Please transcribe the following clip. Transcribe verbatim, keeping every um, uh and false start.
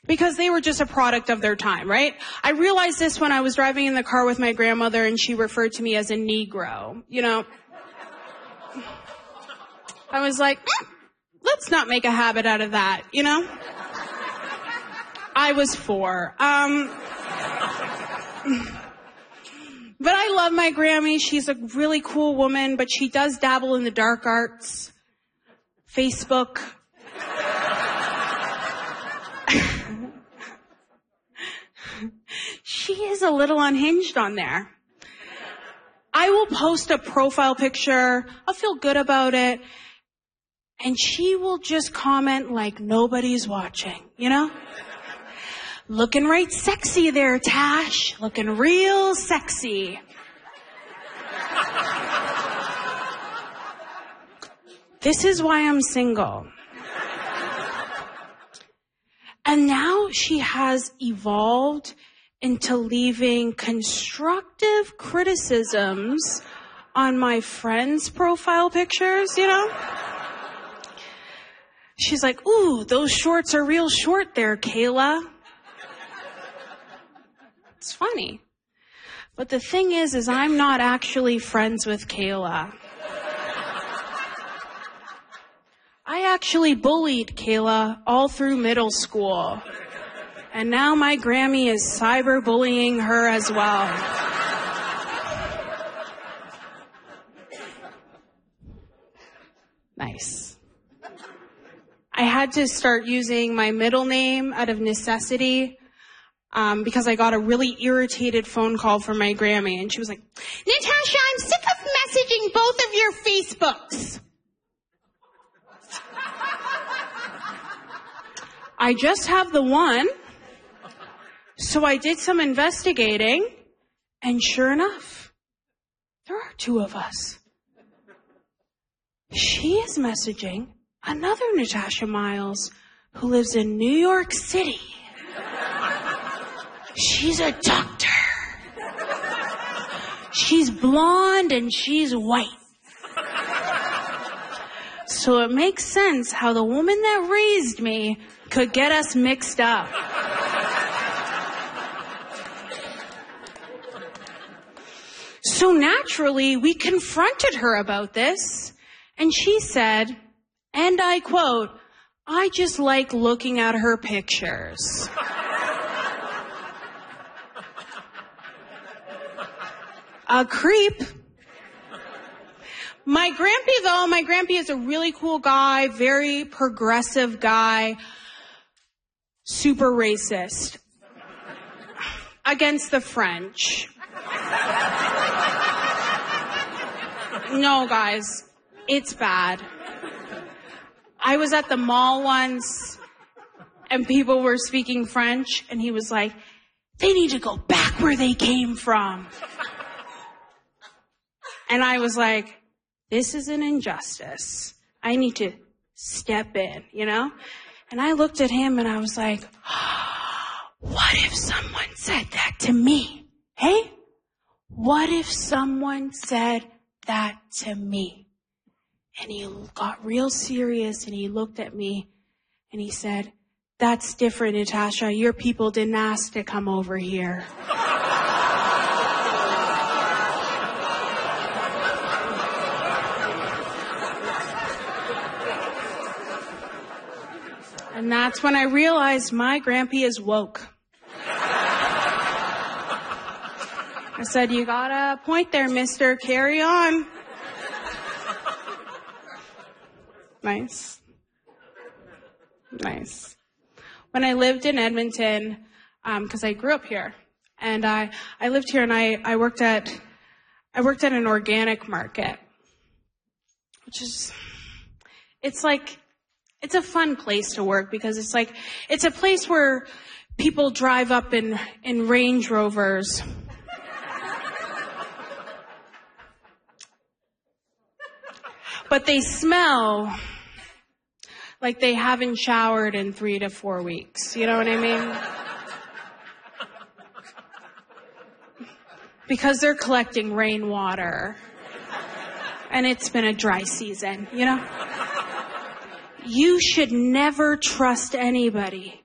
because they were just a product of their time, right? I realized this when I was driving in the car with my grandmother and she referred to me as a Negro, you know. I was like, mm, let's not make a habit out of that, you know? I was four. Um, but I love my Grammy. She's a really cool woman, but she does dabble in the dark arts. Facebook. She is a little unhinged on there. I will post a profile picture. I'll feel good about it. And she will just comment like nobody's watching, you know? Looking right sexy there, Tash. Looking real sexy. This is why I'm single. And now she has evolved into leaving constructive criticisms on my friends' profile pictures, you know? She's like, ooh, those shorts are real short there, Kayla. It's funny. But the thing is, is I'm not actually friends with Kayla. I actually bullied Kayla all through middle school. And now my Grammy is cyberbullying her as well. Nice. I had to start using my middle name out of necessity um, because I got a really irritated phone call from my Grammy. And she was like, Natasha, I'm sick of messaging both of your Facebooks. I just have the one. So I did some investigating, and sure enough, there are two of us. She is messaging another Natasha Miles who lives in New York City. She's a doctor. She's blonde and she's white. So it makes sense how the woman that raised me could get us mixed up. So naturally, we confronted her about this, and she said, and I quote, I just like looking at her pictures. A creep. My Grampy, though, my Grampy is a really cool guy, very progressive guy, super racist. Against the French. No, guys, it's bad. I was at the mall once, and people were speaking French, and he was like, they need to go back where they came from. And I was like, this is an injustice. I need to step in, you know? And I looked at him, and I was like, what if someone said that to me? Hey? What if someone said that to me? And he got real serious and he looked at me and he said, that's different, Natasha. Your people didn't ask to come over here. And that's when I realized my Grampy is woke. I said, you got a point there, mister. Carry on. Nice. Nice. When I lived in Edmonton, um, cause I grew up here, and I, I lived here and I, I worked at, I worked at an organic market, which is, it's like, it's a fun place to work because it's like, it's a place where people drive up in, in Range Rovers. But they smell like they haven't showered in three to four weeks. You know what I mean? Because they're collecting rainwater. And it's been a dry season, you know? You should never trust anybody